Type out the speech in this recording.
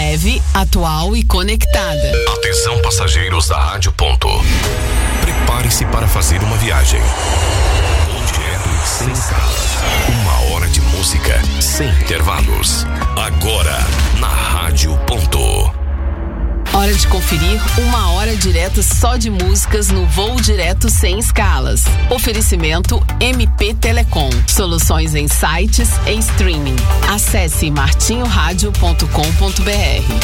leve, atual e conectada. Atenção, passageiros da Rádio Ponto. Prepare-se para fazer uma viagem. Direto sem escalas. 1 hora de música sem intervalos. Agora, na Rádio Ponto. Hora de conferir 1 hora direta só de músicas no Voo Direto Sem Escalas. Oferecimento MP Telecom. Soluções em sites e streaming. Acesse martinhoradio.com.br.